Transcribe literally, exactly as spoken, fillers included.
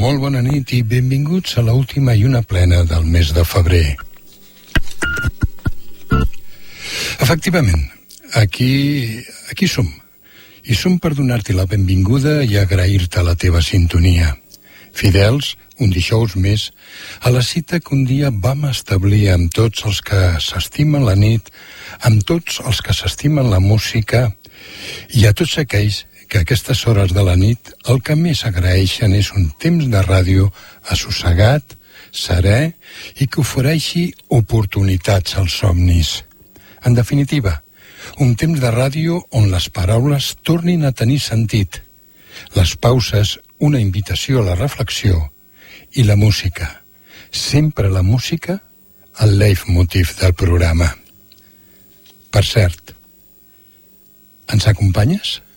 Molt bona nit i benvinguts a l'última i una plena del mes de febrer. Efectivament, aquí, aquí som. I som per donar-t'hi la benvinguda i agrair-te la teva sintonia. Fidels, un dijous més, a la cita que un dia vam establir amb tots els que s'estimen la nit, amb tots els que s'estimen la música i a tots aquells que a aquestes hores de la nit el que més agraeixen és un temps de ràdio assossegat, serè i que ofereixi oportunitats als somnis. En definitiva, un temps de ràdio on les paraules tornin a tenir sentit, les pauses una invitació a la reflexió i la música, sempre la música, el leitmotiv del programa. Per cert, ens acompanyes?